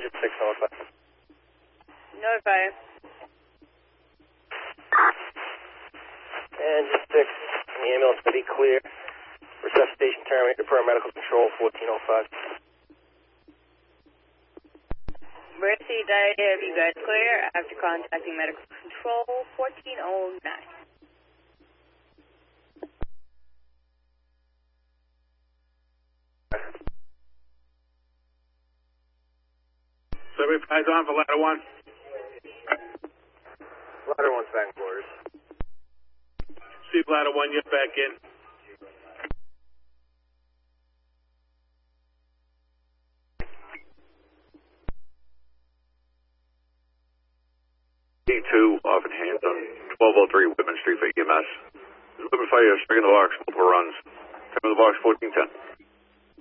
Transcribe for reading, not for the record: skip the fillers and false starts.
Engine 6, notify. Notify. Engine 6, the ambulance will be clear. Resuscitation terminated per medical control, 1405. Emergency diarrhea, have you guys clear after contacting medical control, 1409. Survey flies on for ladder 1. Ladder 1's back in quarters. See ladder 1, get back in. D2 off in hands on 1203 Whitman Street for EMS. Whitman Fire, stricken the box, multiple runs. Time of the box, 1410.